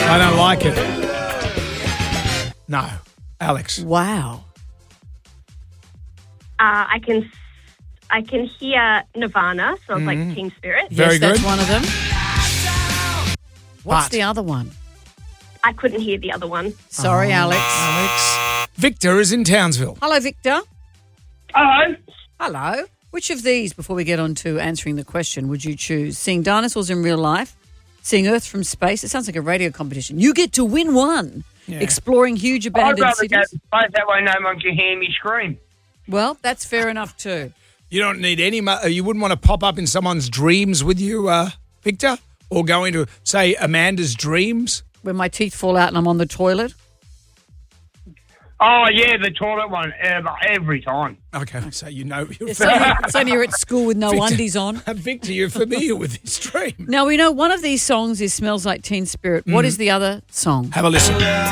I don't like it. No. Alex. Wow. I can hear Nirvana, Smells Like Teen Spirit. Very yes, that's good. one of them. What's But- the other one? I couldn't hear the other one. Sorry, Alex. Alex. Victor is in Townsville. Hello, Victor. Hello. Hello. Which of these, before we get on to answering the question, would you choose? Seeing dinosaurs in real life? Seeing Earth from space? It sounds like a radio competition. You get to win one. Yeah. Exploring huge I'd abandoned rather go cities? to space, that way no one can hear me scream. Well, that's fair enough too. You don't need any. You wouldn't want to pop up in someone's dreams with you, Victor, or go into, say, Amanda's dreams. When my teeth fall out and I'm on the toilet. Oh, yeah, the toilet one, every time. Okay, so you know. You're It's only you're at school with no Victor- undies on. Victor, you're familiar with this dream. Now, we know one of these songs is Smells Like Teen Spirit. What is the other song? Have a listen.